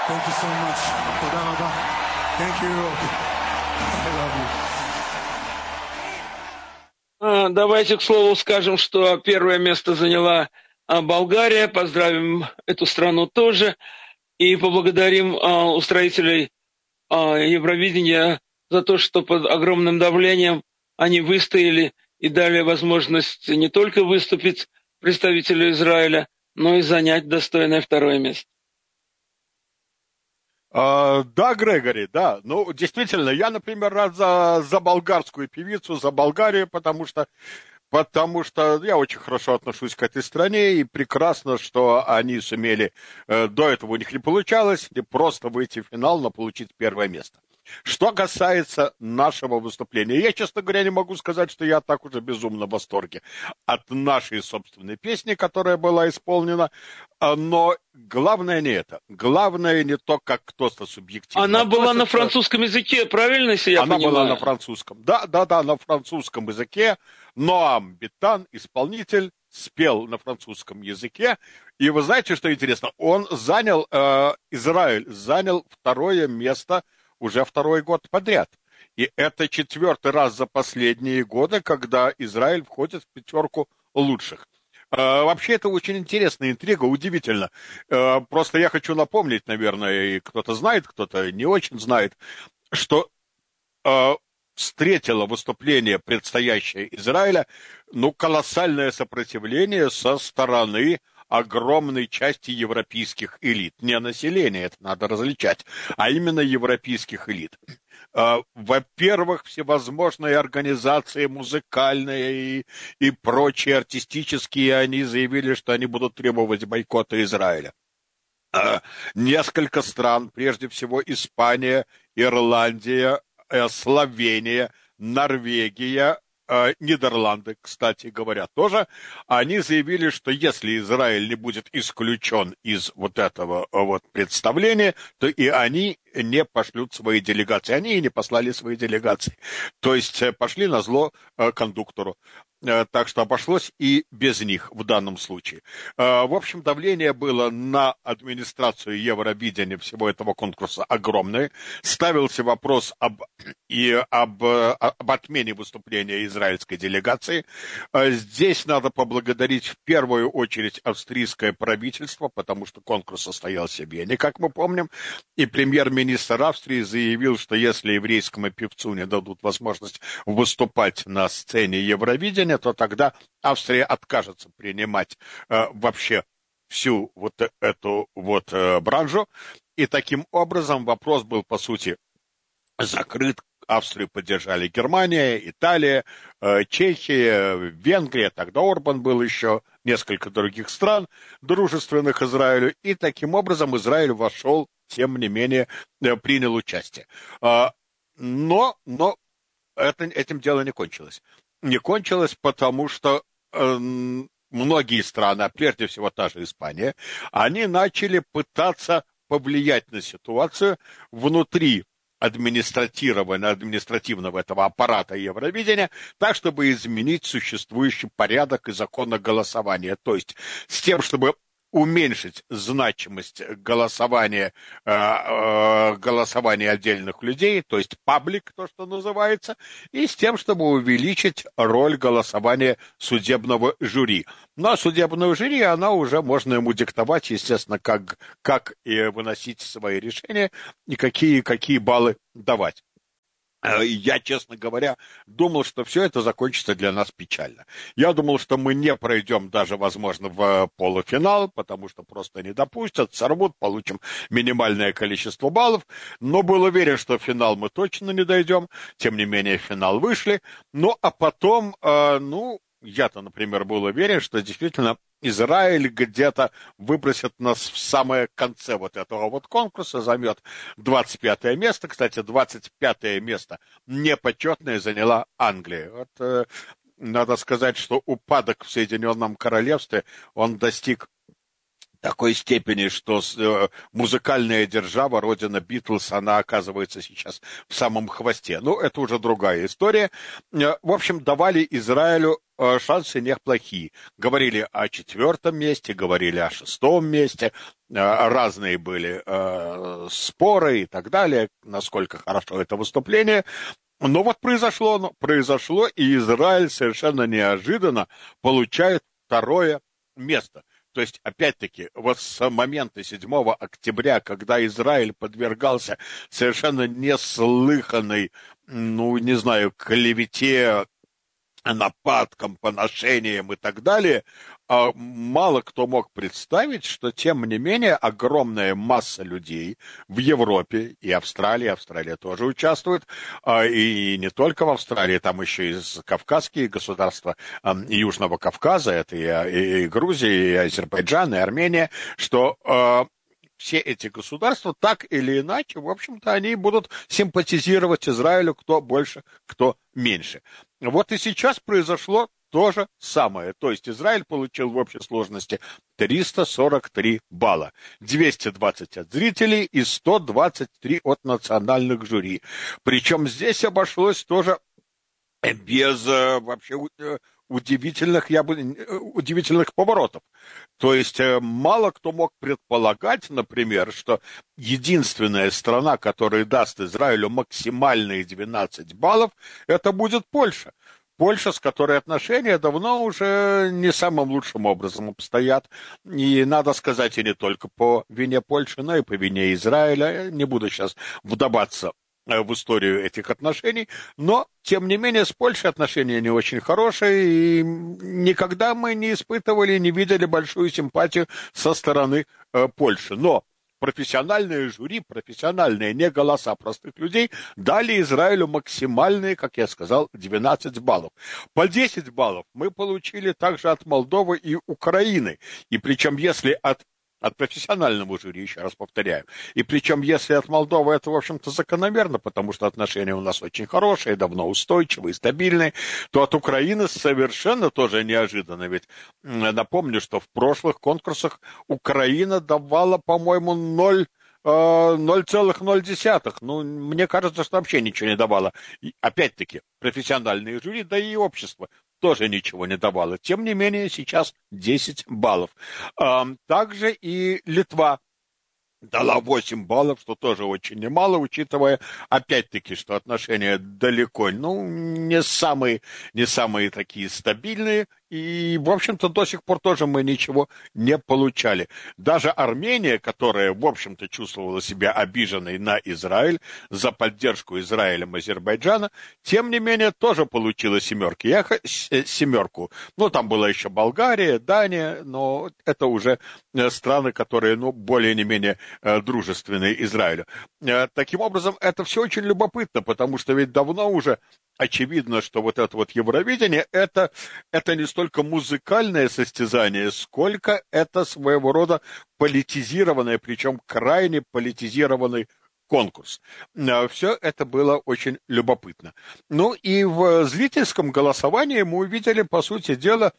Thank you so much. תודה רבה. Thank you. I love you. Давайте, к слову, скажем, что первое место заняла Болгария. Поздравим эту страну тоже. И поблагодарим устроителей Евровидения за то, что под огромным давлением они выстояли и дали возможность не только выступить представителю Израиля, но и занять достойное второе место. Да, Грегори, да. Ну, действительно, я, например, рад за болгарскую певицу, за Болгарию, потому что я очень хорошо отношусь к этой стране, и прекрасно, что они сумели, до этого у них не получалось, не просто выйти в финал, но получить первое место. Что касается нашего выступления, я, честно говоря, не могу сказать, что я так уже безумно в восторге от нашей собственной песни, которая была исполнена, но главное не это. Главное не то, как кто-то субъективно Она относится. была на французском языке, правильно, если я понимаю? Она была на французском. Да, на французском языке. Ноам Битан, исполнитель, спел на французском языке. И вы знаете, что интересно? Израиль занял второе место уже второй год подряд. И это 4-й раз за последние годы, когда Израиль входит в 5 лучших. Вообще, это очень интересная интрига, удивительно. Просто я хочу напомнить, наверное, и кто-то знает, кто-то не очень знает, что встретило выступление предстоящее Израиля, колоссальное сопротивление со стороны огромной части европейских элит. Не населения, это надо различать, а именно европейских элит. Во-первых, всевозможные организации музыкальные и прочие артистические, они заявили, что они будут требовать бойкота Израиля. Несколько стран, прежде всего Испания, Ирландия, Словения, Норвегия, Нидерланды, кстати говоря, тоже, они заявили, что если Израиль не будет исключен из вот этого представления, то и они не пошлют свои делегации. Они и не послали свои делегации. То есть пошли назло кондуктору. Так что обошлось и без них в данном случае. В общем, давление было на администрацию Евровидения всего этого конкурса огромное. Ставился вопрос об отмене выступления израильской делегации. Здесь надо поблагодарить в первую очередь австрийское правительство, потому что конкурс состоялся в Вене, как мы помним, и премьер-министр Австрии заявил, что если еврейскому певцу не дадут возможность выступать на сцене Евровидения, то тогда Австрия откажется принимать вообще всю вот эту бранжу. И таким образом вопрос был, по сути, закрыт. Австрию поддержали Германия, Италия, Чехия, Венгрия, тогда Орбан был еще, несколько других стран, дружественных Израилю. И таким образом Израиль вошел, тем не менее, принял участие. Но этим дело не кончилось. Не кончилось, потому что многие страны, а прежде всего та же Испания, они начали пытаться повлиять на ситуацию внутри административного этого аппарата Евровидения, так, чтобы изменить существующий порядок и закон голосования. То есть с тем, чтобы уменьшить значимость голосования отдельных людей, то есть паблик, то, что называется, и с тем, чтобы увеличить роль голосования судебного жюри. Но судебное жюри, она уже можно ему диктовать, естественно, как и выносить свои решения и какие баллы давать. Я, честно говоря, думал, что все это закончится для нас печально. Я думал, что мы не пройдем даже, возможно, в полуфинал, потому что просто не допустят, сорвут, получим минимальное количество баллов. Но был уверен, что в финал мы точно не дойдем. Тем не менее, в финал вышли. Ну, а потом, я-то, например, был уверен, что действительно Израиль где-то выбросит нас в самое конце вот этого конкурса, займет 25 место. Кстати, 25 место непочетное заняла Англия. Надо сказать, что упадок в Соединенном Королевстве, он достиг такой степени, что музыкальная держава, родина Битлз, она оказывается сейчас в самом хвосте. Это уже другая история. В общем, давали Израилю шансы неплохие. Говорили о 4-м месте, говорили о 6-м месте, разные были споры и так далее, насколько хорошо это выступление. Но вот произошло, и Израиль совершенно неожиданно получает 2-е место. То есть, опять-таки, вот с момента 7 октября, когда Израиль подвергался совершенно неслыханной, ну, не знаю, клевете, нападкам, поношениям и так далее, мало кто мог представить, что, тем не менее, огромная масса людей в Европе и Австралия тоже участвует, и не только в Австралии, там еще и кавказские государства Южного Кавказа, это и Грузия, и Азербайджан, и Армения, что все эти государства, так или иначе, в общем-то, они будут симпатизировать Израилю, кто больше, кто меньше. Вот и сейчас произошло то же самое. То есть Израиль получил в общей сложности 343 балла. 220 от зрителей и 123 от национальных жюри. Причем здесь обошлось тоже без вообще удивительных поворотов. То есть мало кто мог предполагать, например, что единственная страна, которая даст Израилю максимальные 12 баллов, это будет Польша. Польша, с которой отношения давно уже не самым лучшим образом обстоят. И надо сказать, и не только по вине Польши, но и по вине Израиля. Не буду сейчас вдаваться в историю этих отношений, но, тем не менее, с Польшей отношения не очень хорошие, и никогда мы не испытывали, не видели большую симпатию со стороны Польши. Но профессиональные жюри, профессиональные, не голоса простых людей, дали Израилю максимальные, как я сказал, 12 баллов. По 10 баллов мы получили также от Молдовы и Украины. И причем, если от профессионального жюри, еще раз повторяю. И причем, если от Молдовы, это, в общем-то, закономерно, потому что отношения у нас очень хорошие, давно устойчивые, стабильные, то от Украины совершенно тоже неожиданно. Ведь напомню, что в прошлых конкурсах Украина давала, по-моему, 0,0. Ну, мне кажется, что вообще ничего не давало. И, опять-таки, профессиональные жюри, да и общество тоже ничего не давало. Тем не менее, сейчас 10 баллов. Также и Литва дала 8 баллов, что тоже очень немало, учитывая, опять-таки, что отношения далеко, не самые такие стабильные, и, в общем-то, до сих пор тоже мы ничего не получали. Даже Армения, которая, в общем-то, чувствовала себя обиженной на Израиль за поддержку Израилем Азербайджана, тем не менее, тоже получила семерку. Там была еще Болгария, Дания, но это уже страны, которые, более-не-менее дружественные Израилю. Таким образом, это все очень любопытно, потому что ведь давно уже очевидно, что вот это вот Евровидение, это не столько музыкальное состязание, сколько это своего рода политизированное, причем крайне политизированный конкурс. Все это было очень любопытно. И в зрительском голосовании мы увидели, по сути дела,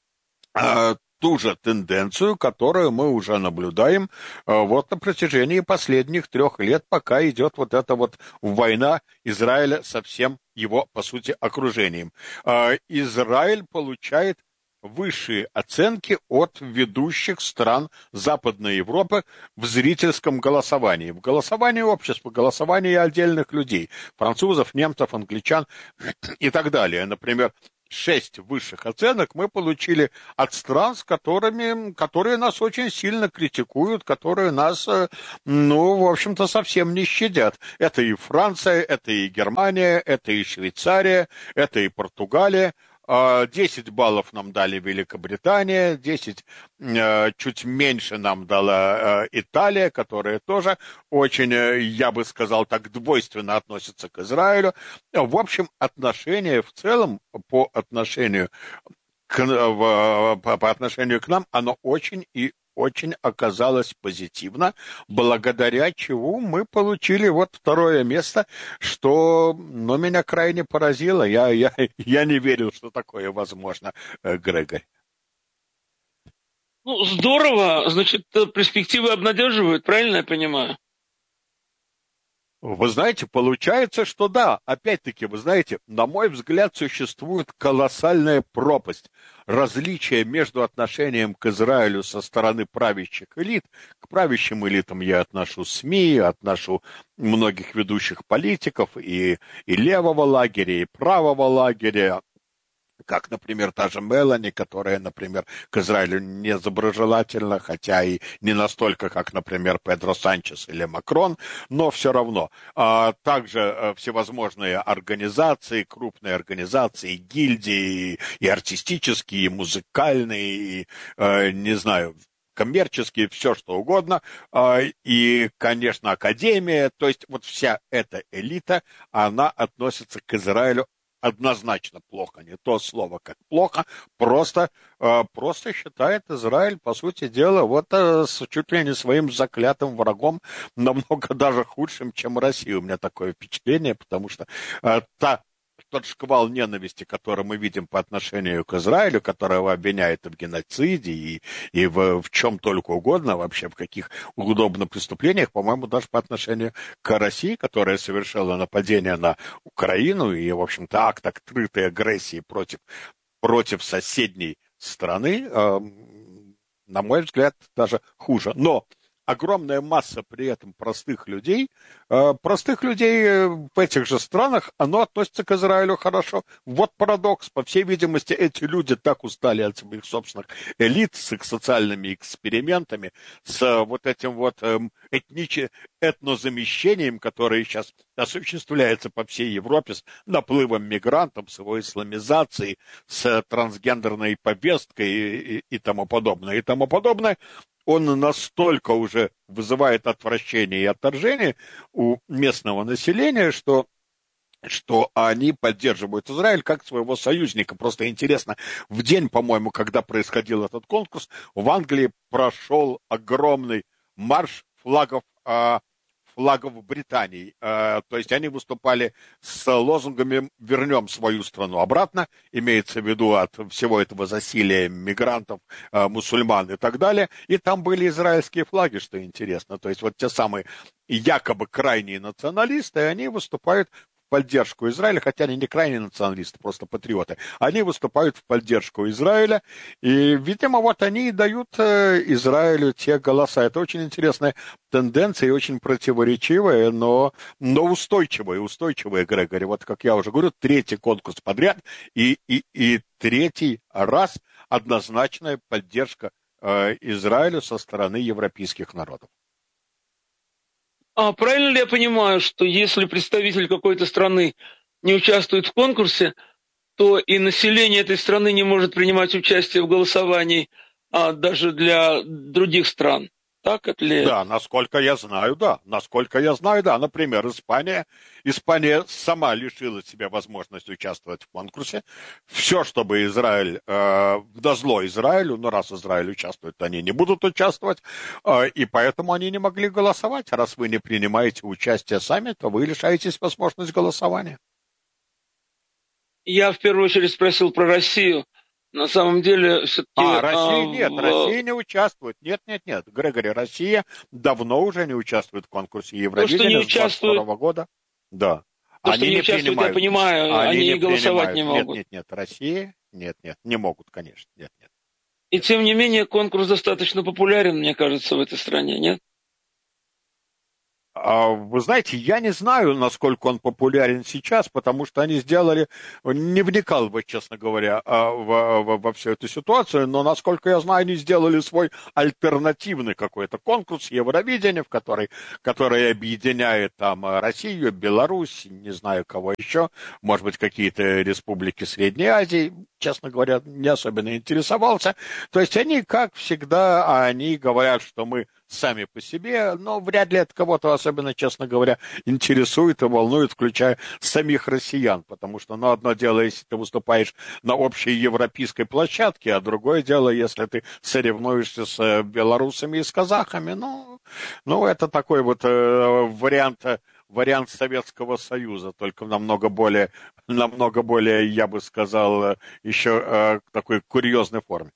ту же тенденцию, которую мы уже наблюдаем вот на протяжении последних 3 лет, пока идет вот эта вот война Израиля со всем его, по сути, окружением. Израиль получает высшие оценки от ведущих стран Западной Европы в зрительском голосовании. В голосовании общества, в голосовании отдельных людей, французов, немцев, англичан и так далее. Например, 6 высших оценок мы получили от стран, которые нас очень сильно критикуют, которые нас, в общем-то, совсем не щадят. Это и Франция, это и Германия, это и Швейцария, это и Португалия. 10 баллов нам дали Великобритания, 10 чуть меньше нам дала Италия, которая тоже очень, я бы сказал так, двойственно относится к Израилю. В общем, отношение в целом по отношению к нам, оно очень и очень оказалось позитивно, благодаря чему мы получили вот 2 место, что, меня крайне поразило. Я не верил, что такое возможно, Грегори. Здорово. Значит, перспективы обнадеживают, правильно я понимаю? Вы знаете, получается, что да. Опять-таки, вы знаете, на мой взгляд, существует колоссальная пропасть. Различия между отношением к Израилю со стороны правящих элит. К правящим элитам я отношу СМИ, отношу многих ведущих политиков и левого лагеря, и правого лагеря, как, например, та же Мелани, которая, например, к Израилю недоброжелательна, хотя и не настолько, как, например, Педро Санчес или Макрон, но все равно. Также всевозможные организации, крупные организации, гильдии, и артистические, и музыкальные, и, не знаю, коммерческие, все что угодно, и, конечно, академия, то есть вот вся эта элита, она относится к Израилю однозначно плохо, не то слово, как плохо, просто считает Израиль, по сути дела, чуть ли не своим заклятым врагом, намного даже худшим, чем Россия. У меня такое впечатление, потому что тот шквал ненависти, который мы видим по отношению к Израилю, которого обвиняют в геноциде и в чем только угодно, вообще в каких удобно преступлениях, по-моему, даже по отношению к России, которая совершила нападение на Украину и, в общем-то, акт открытой агрессии против соседней страны, на мой взгляд, даже хуже. Но огромная масса при этом простых людей в этих же странах, оно относится к Израилю хорошо. Вот парадокс. По всей видимости, эти люди так устали от своих собственных элит с их социальными экспериментами, с вот этим этнозамещением, которое сейчас осуществляется по всей Европе, с наплывом мигрантов, с его исламизацией, с трансгендерной повесткой и тому подобное, и тому подобное. Он настолько уже вызывает отвращение и отторжение у местного населения, что они поддерживают Израиль как своего союзника. Просто интересно, в день, по-моему, когда происходил этот конкурс, в Англии прошел огромный марш флагов Британии. То есть они выступали с лозунгами «Вернем свою страну обратно», имеется в виду от всего этого засилия мигрантов, мусульман и так далее. И там были израильские флаги, что интересно. То есть вот те самые якобы крайние националисты, они выступают в поддержку Израиля, хотя они не крайние националисты, просто патриоты. Они выступают в поддержку Израиля, и, видимо, вот они и дают Израилю те голоса. Это очень интересная тенденция и очень противоречивая, но устойчивая, Грегори. Вот, как я уже говорю, третий конкурс подряд, и третий раз однозначная поддержка Израилю со стороны европейских народов. А правильно ли я понимаю, что если представитель какой-то страны не участвует в конкурсе, то и население этой страны не может принимать участие в голосовании даже для других стран? Так это ли? Да, насколько я знаю, да. Например, Испания сама лишила себя возможности участвовать в конкурсе. Все, чтобы Израиль, назло Израилю, но раз Израиль участвует, они не будут участвовать, и поэтому они не могли голосовать. А раз вы не принимаете участие сами, то вы лишаетесь возможности голосования. Я в первую очередь спросил про Россию. На самом деле, все-таки... Россия не участвует. Нет. Грегори, Россия давно уже не участвует в конкурсе Евровидения с 2022 года. Да. То, что не участвуют, я понимаю, они и голосовать не могут. Нет, Россия, нет, не могут, конечно, нет. И тем не менее, конкурс достаточно популярен, мне кажется, в этой стране, нет? Вы знаете, я не знаю, насколько он популярен сейчас, потому что они не вникал бы, честно говоря, во всю эту ситуацию, но, насколько я знаю, они сделали свой альтернативный какой-то конкурс Евровидения, который объединяет там Россию, Беларусь, не знаю кого еще, может быть, какие-то республики Средней Азии, честно говоря, не особенно интересовался. То есть они, как всегда, они говорят, что мы сами по себе, но вряд ли это кого-то особенно, честно говоря, интересует и волнует, включая самих россиян, потому что, одно дело, если ты выступаешь на общей европейской площадке, а другое дело, если ты соревнуешься с белорусами и с казахами, это такой вот вариант Советского Союза, только намного более, я бы сказал, еще такой курьезной форме.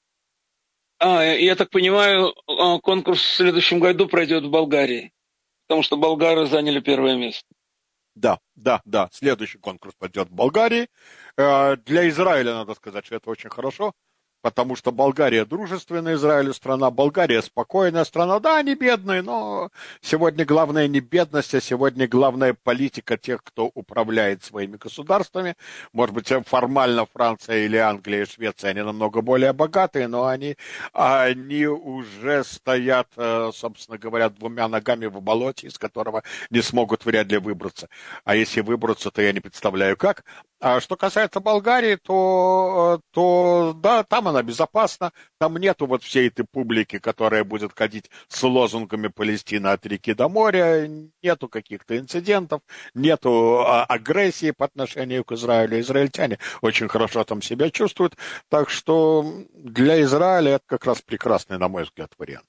Я так понимаю, конкурс в следующем году пройдет в Болгарии. потому что болгары заняли первое место. Да. Следующий конкурс пойдет в Болгарии. Для Израиля надо сказать, что это очень хорошо, потому что Болгария дружественная Израилю страна, Болгария спокойная страна. Да, они бедные, но сегодня главное не бедность, а сегодня главная политика тех, кто управляет своими государствами. Может быть, формально Франция или Англия и Швеция, они намного более богатые, но они уже стоят, собственно говоря, двумя ногами в болоте, из которого не смогут вряд ли выбраться. А если выбраться, то я не представляю как. А что касается Болгарии, то да, там она безопасна, там нету вот всей этой публики, которая будет ходить с лозунгами «Палестина от реки до моря», нету каких-то инцидентов, нету агрессии по отношению к Израилю. Израильтяне очень хорошо там себя чувствуют, так что для Израиля это как раз прекрасный, на мой взгляд, вариант.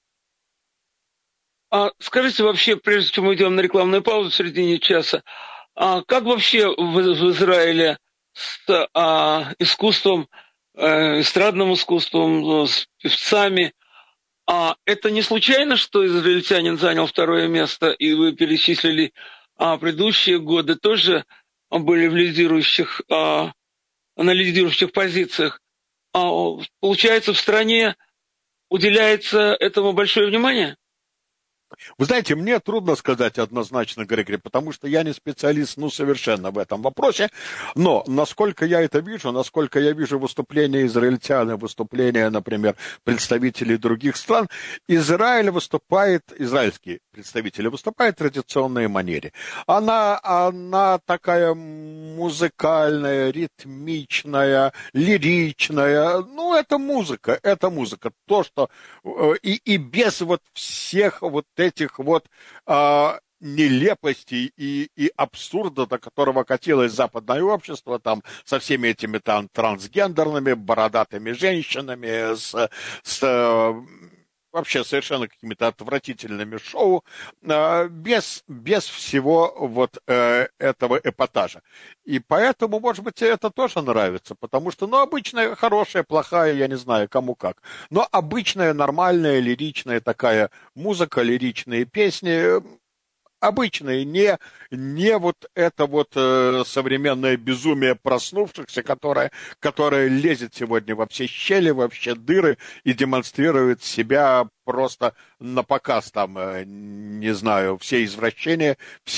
Скажите вообще, прежде чем мы идем на рекламную паузу в середине часа, как вообще в Израиле с искусством, эстрадным искусством, с певцами? Это не случайно, что израильтянин занял второе место, и вы перечислили предыдущие годы тоже были на лидирующих позициях? Получается, в стране уделяется этому большое внимание? Вы знаете, мне трудно сказать однозначно, Григорий, потому что я не специалист, совершенно в этом вопросе, но насколько я это вижу, насколько я вижу выступления израильтян и выступления, например, представителей других стран, израильские представители выступают в традиционной манере. Она такая музыкальная, ритмичная, лиричная, это музыка. То, что и без вот всех вот этих вот нелепостей и абсурда, до которого катилось западное общество, там, со всеми этими там трансгендерными, бородатыми женщинами, вообще совершенно какими-то отвратительными шоу, без всего вот этого эпатажа. И поэтому, может быть, это тоже нравится, потому что, обычная, хорошая, плохая, я не знаю, кому как, но обычная, нормальная, лиричная такая музыка, лиричные песни, обычные, не вот это вот современное безумие проснувшихся, которое лезет сегодня во все щели, во все дыры и демонстрирует себя просто на показ, там, не знаю, все извращения,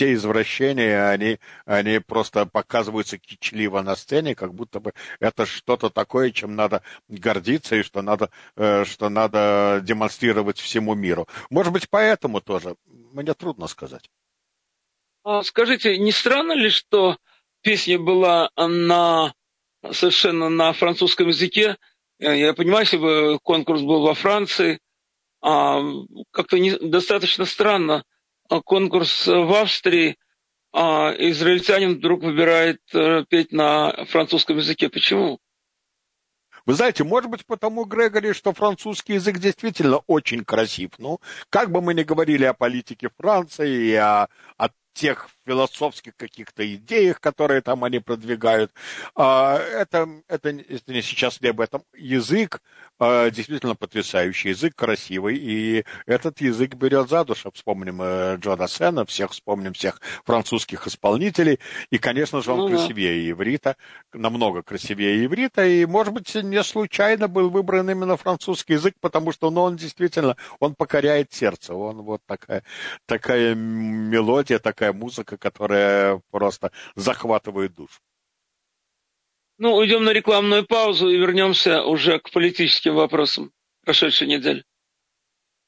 они просто показываются кичливо на сцене, как будто бы это что-то такое, чем надо гордиться и что надо демонстрировать всему миру. Может быть, поэтому тоже, мне трудно сказать. Скажите, не странно ли, что песня была совершенно на французском языке? Я понимаю, если бы конкурс был во Франции, как-то достаточно странно. Конкурс в Австрии, израильтянин вдруг выбирает петь на французском языке. Почему? Вы знаете, может быть, потому, Грегори, что французский язык действительно очень красив. Как бы мы ни говорили о политике Франции и о тех философских каких-то идеях, которые там они продвигают. Это не сейчас не об этом. Язык действительно потрясающий, язык красивый, и этот язык берет за душу. Вспомним Джо Дассена, вспомним всех французских исполнителей, и, конечно же, он красивее иврита, намного красивее иврита, и, может быть, не случайно был выбран именно французский язык, потому что он действительно, он покоряет сердце, он вот такая мелодия, такая музыка, которая просто захватывает душу. Уйдем на рекламную паузу и вернемся уже к политическим вопросам прошедшей недели.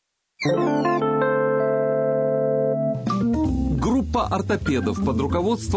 Группа ортопедов под руководством